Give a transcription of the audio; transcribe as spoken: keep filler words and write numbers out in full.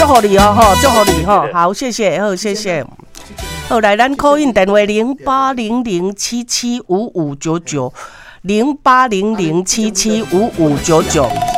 祝福你哦，吼，祝福你吼，好，谢谢，好，谢谢。好，来，咱 call in 电话零八零零七七五五九九，零八零零七七五五九九。